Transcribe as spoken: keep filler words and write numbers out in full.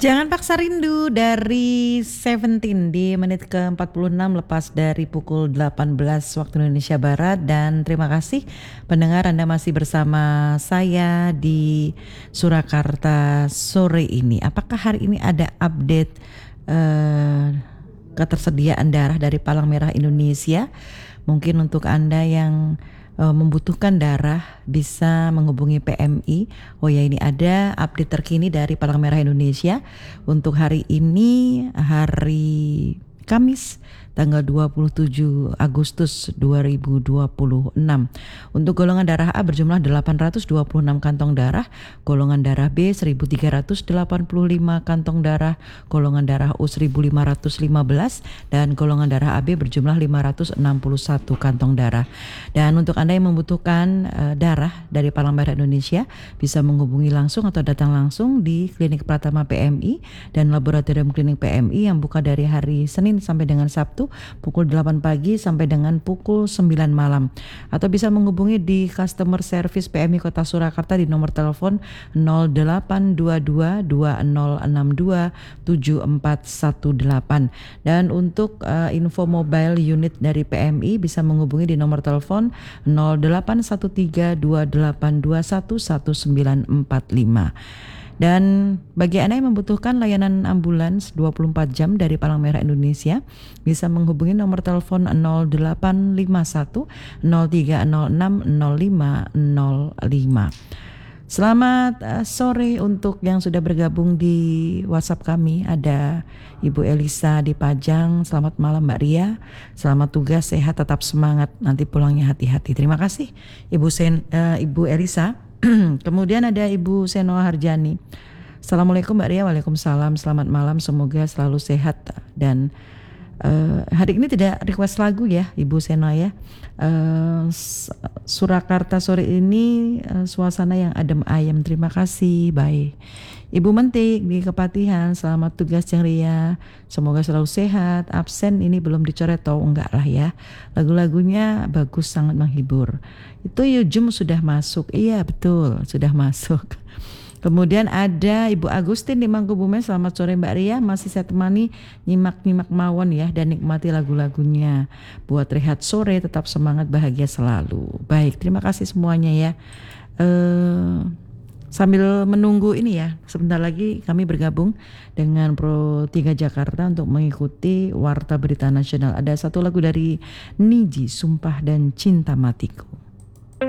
Jangan Paksa Rindu dari Seventeen di menit ke empat puluh enam lepas dari pukul delapan belas waktu Indonesia Barat. Dan terima kasih pendengar, Anda masih bersama saya di Surakarta sore ini. Apakah hari ini ada update uh, ketersediaan darah dari Palang Merah Indonesia? Mungkin untuk Anda yang membutuhkan darah bisa menghubungi P M I. Oh ya, ini ada update terkini dari Palang Merah Indonesia untuk hari ini, hari Kamis tanggal dua puluh tujuh Agustus dua ribu dua puluh enam. Untuk golongan darah A berjumlah delapan ratus dua puluh enam kantong darah, golongan darah B seribu tiga ratus delapan puluh lima kantong darah, golongan darah O seribu lima ratus lima belas, dan golongan darah A B berjumlah lima ratus enam puluh satu kantong darah. Dan untuk Anda yang membutuhkan uh, darah dari Palang Merah Indonesia bisa menghubungi langsung atau datang langsung di Klinik Pratama P M I dan Laboratorium Klinik P M I yang buka dari hari Senin sampai dengan Sabtu pukul delapan pagi sampai dengan pukul sembilan malam, atau bisa menghubungi di customer service P M I Kota Surakarta di nomor telepon nol delapan dua dua dua nol enam dua tujuh empat satu delapan. Dan untuk uh, info mobile unit dari P M I bisa menghubungi di nomor telepon nol delapan satu tiga dua delapan dua satu satu sembilan empat lima. Dan bagi Anda yang membutuhkan layanan ambulans dua puluh empat jam dari Palang Merah Indonesia bisa menghubungi nomor telepon nol delapan lima satu nol tiga nol enam nol lima nol lima. Selamat uh, sore untuk yang sudah bergabung di WhatsApp kami. Ada Ibu Elisa di Pajang. Selamat malam Mbak Ria. Selamat tugas, sehat, tetap semangat. Nanti pulangnya hati-hati. Terima kasih Ibu Sen, uh, Ibu Elisa. Kemudian ada Ibu Senoa Harjani. Assalamualaikum Mbak Ria. Waalaikumsalam. Selamat malam, semoga selalu sehat. Dan uh, hari ini tidak request lagu ya Ibu Senoa ya. uh, Surakarta sore ini uh, suasana yang adem ayem. Terima kasih. Baik Ibu Mentik di Kepatihan, selamat tugas Ceng Ria, semoga selalu sehat. Absen ini belum dicoret tau enggak lah ya. Lagu-lagunya bagus, sangat menghibur. Itu Yujum sudah masuk. Iya betul, sudah masuk. Kemudian ada Ibu Agustin di Mangkubumen. Selamat sore Mbak Ria, masih saya temani nyimak-nyimak mawon ya, dan nikmati lagu-lagunya. Buat rehat sore, tetap semangat, bahagia selalu. Baik, terima kasih semuanya ya. uh, Sambil menunggu ini ya, sebentar lagi kami bergabung dengan Pro tiga Jakarta untuk mengikuti Warta Berita Nasional. Ada satu lagu dari Niji, Sumpah dan Cinta Matiku.